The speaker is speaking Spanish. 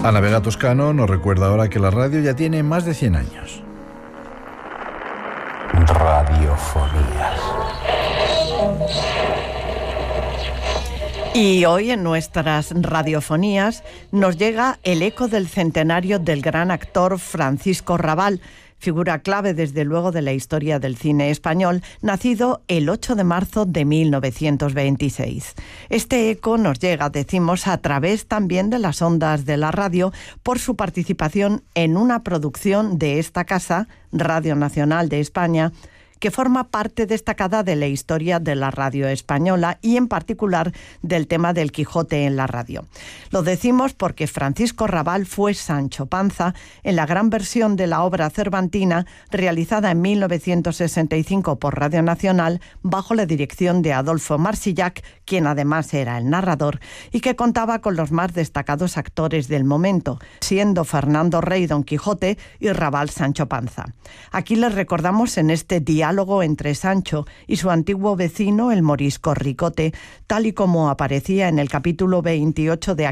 Ana Vega Toscano nos recuerda ahora que la radio ya tiene más de 100 años. Radiofonías. Y hoy en nuestras radiofonías nos llega el eco del centenario del gran actor Francisco Rabal, figura clave desde luego de la historia del cine español, nacido el 8 de marzo de 1926. Este eco nos llega, decimos, a través también de las ondas de la radio por su participación en una producción de esta casa, Radio Nacional de España, que forma parte destacada de la historia de la radio española y en particular del tema del Quijote en la radio. Lo decimos porque Francisco Rabal fue Sancho Panza en la gran versión de la obra cervantina realizada en 1965 por Radio Nacional bajo la dirección de Adolfo Marsillac, quien además era el narrador y que contaba con los más destacados actores del momento, siendo Fernando Rey Don Quijote y Rabal Sancho Panza. Aquí les recordamos en este diálogo entre Sancho y su antiguo vecino, el morisco Ricote, tal y como aparecía en el capítulo 28 de